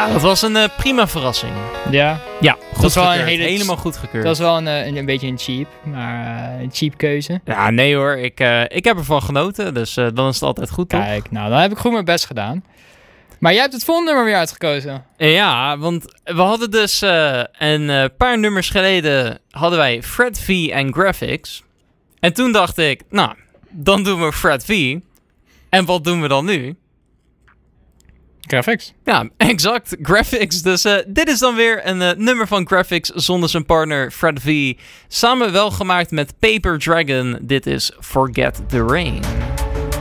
Nou, dat was een prima verrassing. Ja. Ja, goed is wel gekeurd. een hele- Helemaal goed gekeurd. Dat is wel een beetje een cheap, maar een cheap keuze. Ja, nee hoor. Ik heb ervan genoten, dus dan is het altijd goed, toch? Kijk, nou, dan heb ik goed mijn best gedaan. Maar jij hebt het volgende nummer weer uitgekozen. Ja, want we hadden dus een paar nummers geleden hadden wij Fred V en Graphics. En toen dacht ik, nou, dan doen we Fred V. En wat doen we dan nu? Graphics. Ja, exact. Graphics. Dus dit is dan weer een nummer van Graphics zonder zijn partner Fred V. Samen wel gemaakt met Paper Dragon. Dit is Forget the Rain.